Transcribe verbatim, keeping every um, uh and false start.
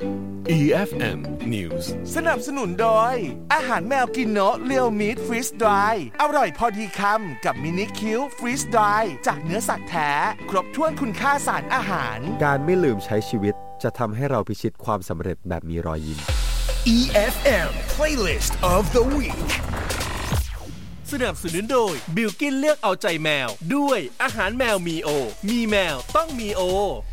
อี เอฟ เอ็ม News สนับสนุนโดยอาหารแมวกินโนะเรียวมีทฟรีสดรายอร่อยพอดีคำกับมินิคิวฟรีสดรายจากเนื้อสัตว์แท้ครบถ้วนคุณค่าสารอาหารการไม่ลืมใช้ชีวิตจะทำให้เราพิชิตความสำเร็จแบบมีรอยยิ้มอี เอฟ เอ็ม Playlist of the Week สนับสนุนโดยบิลกินเลือกเอาใจแมวด้วยอาหารแมวมีโอมีแมวต้องมีโอ